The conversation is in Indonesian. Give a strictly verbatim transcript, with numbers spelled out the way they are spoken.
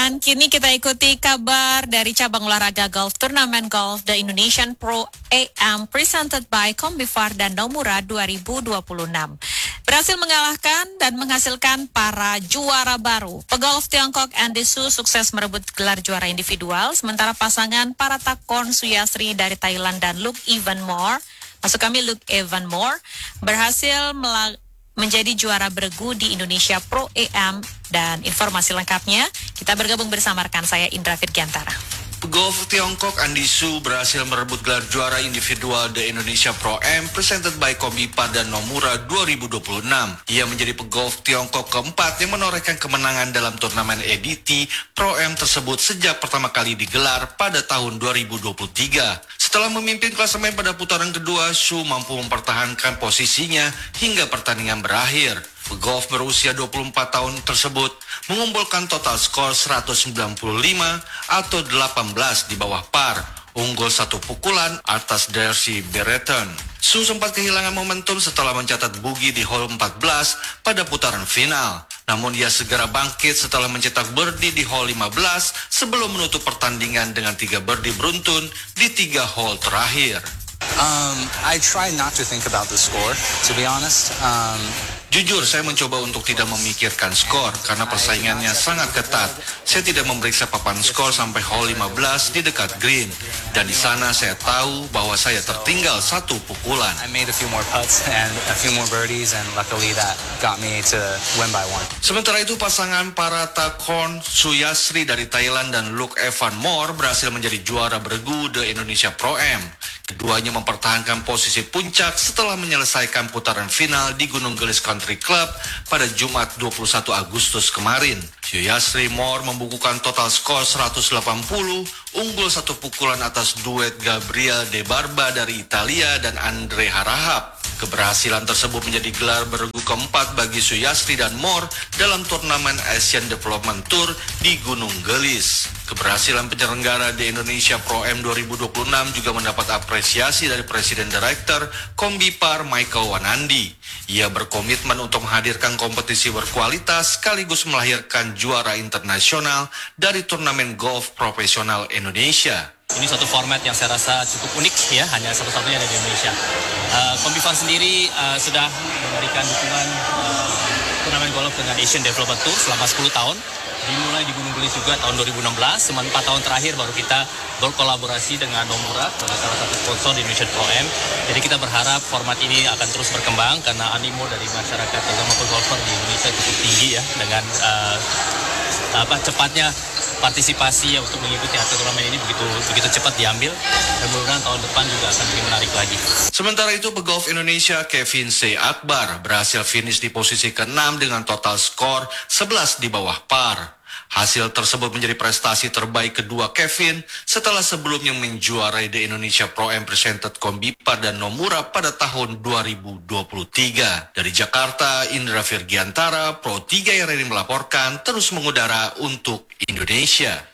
Dan kini kita ikuti kabar dari cabang olahraga golf turnamen golf The Indonesian Pro A M presented by Kombifar dan Nomura dua ribu dua puluh enam. Berhasil mengalahkan dan menghasilkan para juara baru. Pegolf Tiongkok Andy Su sukses merebut gelar juara individual, sementara pasangan Paratakon Suyasri dari Thailand dan Luke Evanmore, maksud kami Luke Evanmore, berhasil melalui menjadi juara bergu di Indonesia Pro A M. Dan informasi lengkapnya kita bergabung bersama rekan saya Indra Firgiantara. Pegolf Tiongkok Andy Su berhasil merebut gelar juara individual The Indonesia Pro A M presented by Kombifar dan Nomura dua ribu dua puluh enam. Ia menjadi pegolf Tiongkok keempat yang menorehkan kemenangan dalam turnamen E D T Pro A M tersebut sejak pertama kali digelar pada tahun dua ribu dua puluh tiga. Setelah memimpin klasemen pada putaran kedua, Su mampu mempertahankan posisinya hingga pertandingan berakhir. Pegolf berusia dua puluh empat tahun tersebut mengumpulkan total skor seratus sembilan puluh lima atau delapan belas di bawah par, unggul satu pukulan atas Darcy Brereton. Su sempat kehilangan momentum setelah mencatat bogey di hole empat belas pada putaran final. Namun ia segera bangkit setelah mencetak birdie di hole lima belas sebelum menutup pertandingan dengan tiga birdie beruntun di tiga hole terakhir. Um, I try not to think about the score, to be honest. Um, Jujur, saya mencoba untuk tidak memikirkan skor karena persaingannya sangat ketat. Saya tidak memeriksa papan skor sampai hole lima belas di dekat green. Dan di sana saya tahu bahwa saya tertinggal satu pukulan. I made a few more putts and a few more birdies and luckily that got me to win by one. Sementara itu pasangan Paratakon Suyasri dari Thailand dan Luke Evanmore berhasil menjadi juara bergu The Indonesia Pro A M. Keduanya mempertahankan posisi puncak setelah menyelesaikan putaran final di Gunung Gelis Country Club pada Jumat dua puluh satu Agustus kemarin. Suyasri Moore membukukan total skor seratus delapan puluh, unggul satu pukulan atas duet Gabriel De Barba dari Italia dan Andre Harahap. Keberhasilan tersebut menjadi gelar bergu keempat bagi Suyasri dan Moore dalam turnamen Asian Development Tour di Gunung Gelis. Keberhasilan penyelenggara di Indonesia Pro A M dua ribu dua puluh enam juga mendapat apresiasi dari Presiden Direktur Kombifar Michael Wanandi. Ia berkomitmen untuk menghadirkan kompetisi berkualitas sekaligus melahirkan juara internasional dari turnamen golf profesional Indonesia. Ini suatu format yang saya rasa cukup unik ya, hanya satu-satunya ada di Indonesia. Uh, Kombifar sendiri uh, sudah memberikan dukungan uh, turnamen golf dengan Asian Development Tour selama sepuluh tahun. Dimulai di Gunung Gelis juga tahun dua ribu enam belas, cuma empat tahun terakhir baru kita berkolaborasi dengan Nomura sebagai salah satu sponsor di Indonesian Pro A M. Jadi kita berharap format ini akan terus berkembang karena animo dari masyarakat terutama pegolfer di Indonesia cukup tinggi ya, dengan uh, apa cepatnya partisipasi ya untuk mengikuti turnamen ini begitu begitu cepat diambil, dan mudah-mudahan tahun depan juga akan lebih menarik lagi. Sementara itu pegolf Indonesia Kevin C. Akbar berhasil finish di posisi keenam dengan total skor sebelas di bawah par. Hasil tersebut menjadi prestasi terbaik kedua Kevin setelah sebelumnya menjuarai The Indonesia Pro A M presented Kombifar dan Nomura pada tahun dua ribu dua puluh tiga. Dari Jakarta, Indra Firgiantara, Pro tiga R R I melaporkan terus mengudara untuk Indonesia.